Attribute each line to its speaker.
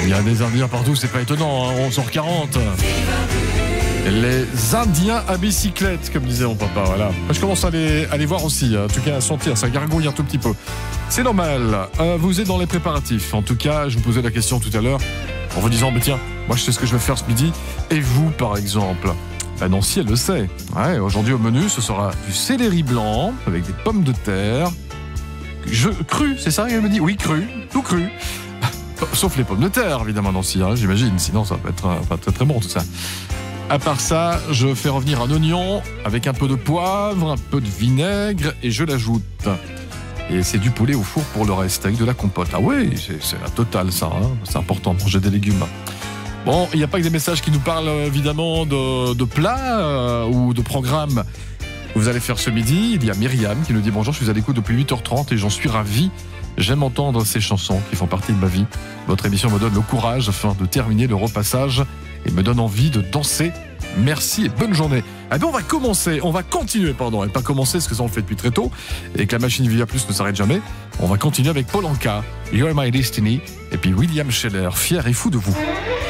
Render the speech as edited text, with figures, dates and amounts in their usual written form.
Speaker 1: Il y a des Indiens partout, c'est pas étonnant, hein, 11h40. Les Indiens à bicyclette, comme disait mon papa, voilà. Je commence à les voir aussi, en tout cas à sentir, ça gargouille un tout petit peu. C'est normal, vous êtes dans les préparatifs. En tout cas, je vous posais la question tout à l'heure, en vous disant, tiens, moi je sais ce que je vais faire ce midi, et vous par exemple? Nancy, elle le sait. Ouais, aujourd'hui au menu, ce sera du céleri blanc, avec des pommes de terre, cru, c'est ça qu'elle me dit? Oui, cru, tout cru. Sauf les pommes de terre, évidemment, Nancy, hein, j'imagine, sinon ça va être pas très très bon tout ça. À part ça, je fais revenir un oignon avec un peu de poivre, un peu de vinaigre et je l'ajoute. Et c'est du poulet au four pour le reste, avec de la compote. Ah oui, c'est la totale ça, hein. C'est important de manger des légumes. Bon, il n'y a pas que des messages qui nous parlent évidemment de plats ou de programmes que vous allez faire ce midi. Il y a Myriam qui nous dit bonjour, je suis à l'écoute depuis 8h30 et j'en suis ravi. J'aime entendre ces chansons qui font partie de ma vie. Votre émission me donne le courage afin de terminer le repassage et me donne envie de danser. Merci et bonne journée. Eh bien, on va continuer, et pas commencer parce que ça on le fait depuis très tôt et que la machine Via Plus ne s'arrête jamais. On va continuer avec Paul Anka, You're My Destiny et puis William Scheller, fier et fou de vous.